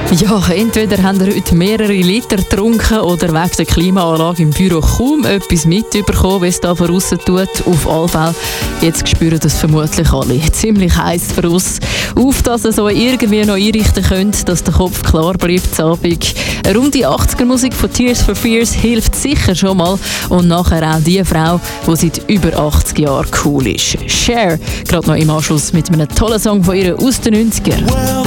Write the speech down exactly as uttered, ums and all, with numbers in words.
Ja, entweder haben ihr heute mehrere Liter getrunken oder wegen der Klimaanlage im Büro kaum etwas mitbekommen, wie es da von aussen tut. Auf alle Fälle, jetzt spüren das vermutlich alle. Ziemlich heiß für uns. Auf, dass ihr so irgendwie noch einrichten könnt, dass der Kopf klar bleibt zu Abend. Eine runde achtziger-Musik von Tears for Fears hilft sicher schon mal. Und nachher auch die Frau, die seit über achtzig Jahren cool ist. Cher, gerade noch im Anschluss mit einem tollen Song von ihr aus den neunzigern.